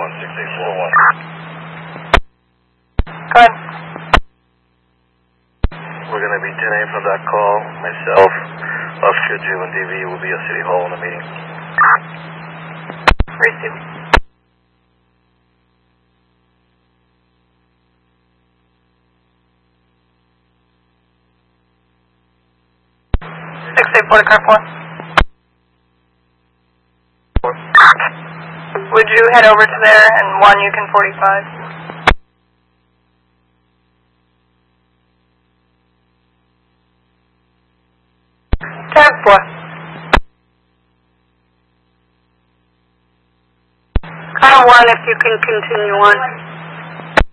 Go ahead. We're going to be 10 a.m. from that call. Myself, Oscar, Drew, and DV will be at City Hall in the meeting. Receive. Car 4. Would you head over to there and 1 Yukon 45? Car 4. Car 1, if you can continue on.